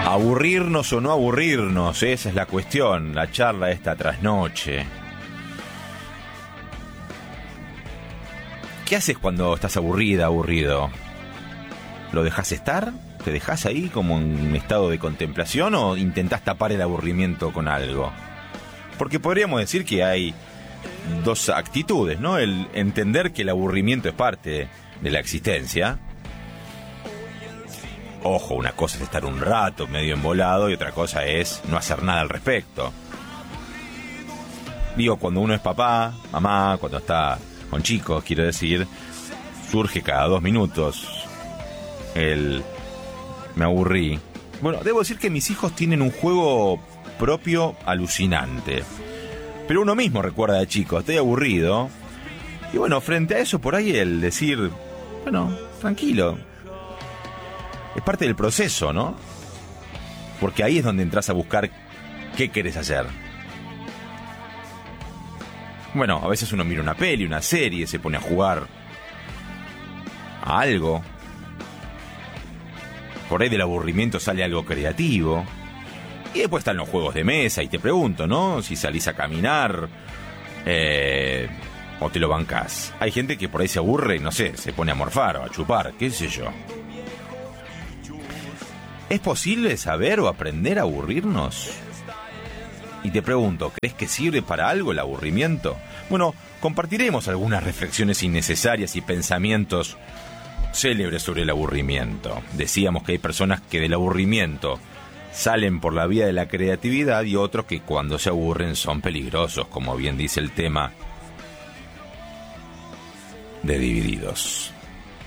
Aburrirnos o no aburrirnos, esa es la cuestión, la charla esta trasnoche. ¿Qué haces cuando estás aburrida, aburrido? ¿Lo dejás estar? ¿Te dejás ahí como en un estado de contemplación o intentás tapar el aburrimiento con algo? Porque podríamos decir que hay dos actitudes, ¿no? El entender que el aburrimiento es parte de la existencia. Ojo, una cosa es estar un rato medio embolado y otra cosa es no hacer nada al respecto. Digo, cuando uno es papá, mamá, cuando está con chicos, quiero decir, surge cada 2 minutos el me aburrí. Bueno, debo decir que mis hijos tienen un juego propio alucinante. Pero uno mismo recuerda de chico, estoy aburrido. Y bueno, frente a eso, por ahí el decir, bueno, tranquilo. Es parte del proceso, ¿no? Porque ahí es donde entras a buscar qué querés hacer. Bueno, a veces uno mira una peli, una serie, se pone a jugar a algo. Por ahí del aburrimiento sale algo creativo. Y después están los juegos de mesa y te pregunto, ¿no? Si salís a caminar o te lo bancás. Hay gente que por ahí se aburre y no sé, se pone a morfar o a chupar, qué sé yo. ¿Es posible saber o aprender a aburrirnos? Y te pregunto, ¿crees que sirve para algo el aburrimiento? Bueno, compartiremos algunas reflexiones innecesarias y pensamientos célebres sobre el aburrimiento. Decíamos que hay personas que del aburrimiento salen por la vía de la creatividad y otros que cuando se aburren son peligrosos, como bien dice el tema de Divididos.